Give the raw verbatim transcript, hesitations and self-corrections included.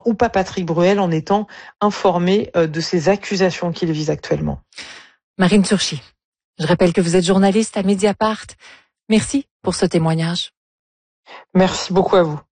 ou pas Patrick Bruel en étant informé de ces accusations qu'il vise actuellement. Marine Turchi, je rappelle que vous êtes journaliste à Mediapart. Merci pour ce témoignage. Merci beaucoup à vous.